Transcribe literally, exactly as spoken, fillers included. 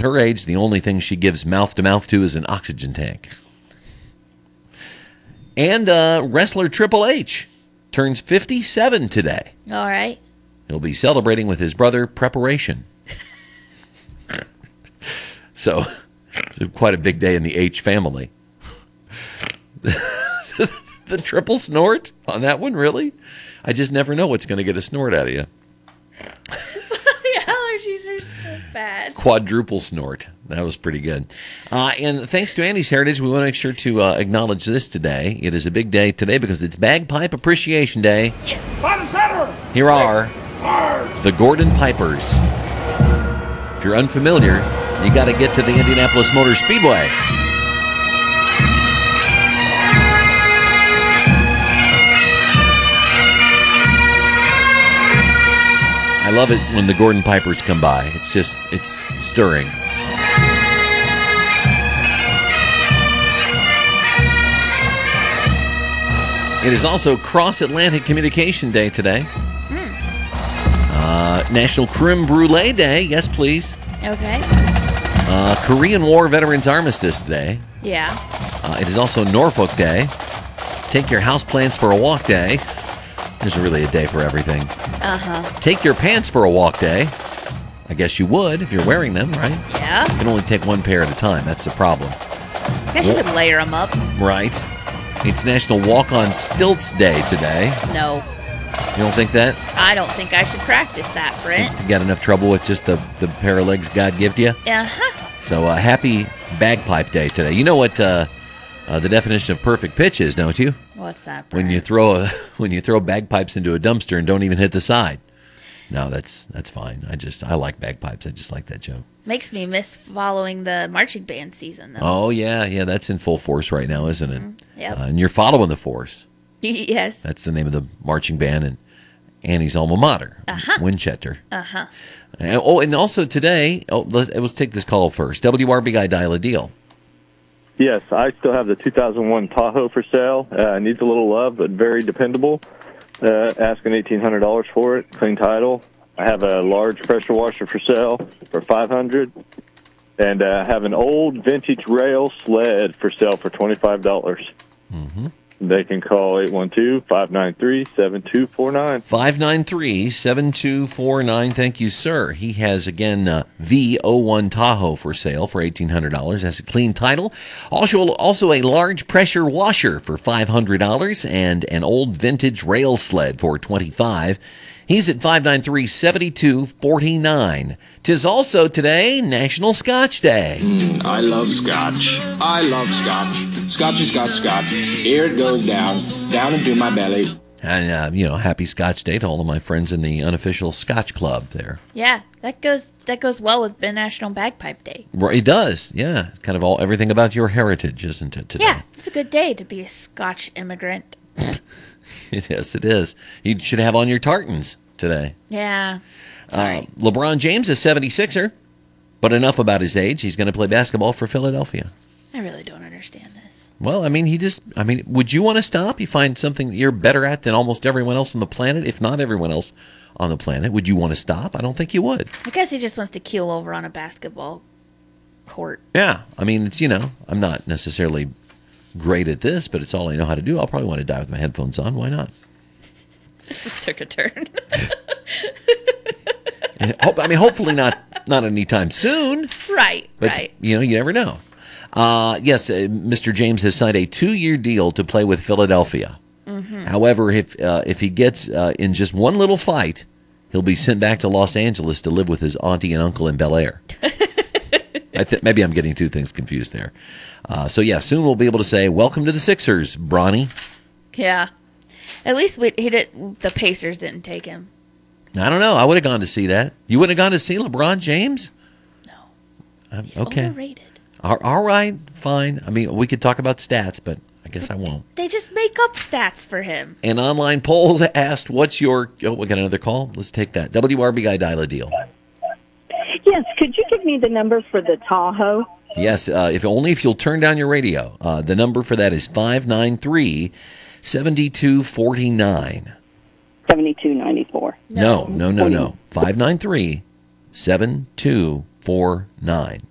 her age, the only thing she gives mouth-to-mouth to is an oxygen tank. And uh, wrestler Triple H turns fifty-seven today. All right. He'll be celebrating with his brother, Preparation. so, so, quite a big day in the H family. The triple snort on that one, really? I just never know what's going to get a snort out of you. The allergies are so bad. Quadruple snort. That was pretty good. Uh, and thanks to Andy's Heritage, we want to make sure to uh, acknowledge this today. It is a big day today because it's Bagpipe Appreciation Day. Yes. Here are the Gordon Pipers. If you're unfamiliar, you got to get to the Indianapolis Motor Speedway. I love it when the Gordon Pipers come by. It's just, it's stirring. It is also Cross-Atlantic Communication Day today. Mm. Uh, National Creme Brulee Day. Yes, please. Okay. Uh, Korean War Veterans Armistice Day. Yeah. Uh, it is also Norfolk Day. Take your houseplants for a walk day. There's really a day for everything. Uh-huh. Take your pants for a walk day. I guess you would if you're wearing them, right? Yeah. You can only take one pair at a time. That's the problem. I guess you could layer them up. Right. It's National Walk on Stilts Day today. No. You don't think that? I don't think I should practice that, Brent. You got enough trouble with just the, the pair of legs God gave you? Uh-huh. So uh, happy Bagpipe Day today. You know what uh, uh, the definition of perfect pitch is, don't you? What's that, Brent? When you throw a, when you throw bagpipes into a dumpster and don't even hit the side. No, that's that's fine. I just I like bagpipes. I just like that joke. Makes me miss following the marching band season, though. Oh yeah, yeah, that's in full force right now, isn't it? Mm-hmm. Yep. Uh, and you're following the force. Yes. That's the name of the marching band and Annie's alma mater, uh-huh. Winchester. Uh-huh. And, oh, and also today, oh, let's, let's take this call first. W R B guy, dial a deal. Yes, I still have the two thousand one Tahoe for sale. Uh, needs a little love, but very dependable. Uh, asking eighteen hundred dollars for it, clean title. I have a large pressure washer for sale for five hundred dollars. And I uh, have an old vintage rail sled for sale for twenty-five dollars. Mm-hmm. They can call eight one two, five nine three, seven two four nine. five nine three, seven two four nine. Thank you, sir. He has, again, uh, the oh one Tahoe for sale for eighteen hundred dollars. That's a clean title. Also, also a large pressure washer for five hundred dollars and an old vintage rail sled for twenty-five dollars. He's at five nine three, seven two four nine. Tis also today National Scotch Day. Mm, I love Scotch. I love Scotch. Scotchy, Scotch, Scotch. Here it goes down, down into my belly. And, uh, you know, happy Scotch Day to all of my friends in the unofficial Scotch Club there. Yeah, that goes that goes well with National Bagpipe Day. It does, yeah. It's kind of all everything about your heritage, isn't it, today? Yeah, it's a good day to be a Scotch immigrant. Yes, it is. You should have on your tartans today. Yeah. Sorry. Uh, LeBron James is seventy-sixer, but enough about his age. He's going to play basketball for Philadelphia. I really don't understand this. Well, I mean, he just, I mean, would you want to stop? You find something that you're better at than almost everyone else on the planet, if not everyone else on the planet. Would you want to stop? I don't think you would. I guess he just wants to keel over on a basketball court. Yeah. I mean, it's, you know, I'm not necessarily great at this, but it's all I know how to do. I'll probably want to die with my headphones on. Why not? This just took a turn. I mean, hopefully not not anytime soon. Right, but, right. You know, you never know. Uh, yes, uh, Mister James has signed a two-year deal to play with Philadelphia. Mm-hmm. However, if uh, if he gets uh, in just one little fight, he'll be sent back to Los Angeles to live with his auntie and uncle in Bel Air. I th- maybe I'm getting two things confused there. Uh, so, yeah, soon we'll be able to say, welcome to the Sixers, Bronny. Yeah. At least we, he did, the Pacers didn't take him. I don't know. I would have gone to see that. You wouldn't have gone to see LeBron James? No. Um, He's okay. overrated. All, all right, fine. I mean, we could talk about stats, but I guess I won't. They just make up stats for him. An online poll asked, what's your... Oh, we got another call? Let's take that. W R B guy, dial a deal. Yes, could you give me the number for the Tahoe? Yes, uh, if only if you'll turn down your radio. Uh, the number for that is five nine three, seven two four nine. seventy-two ninety-four. No, no, no, no. five nine three, seven two four nine.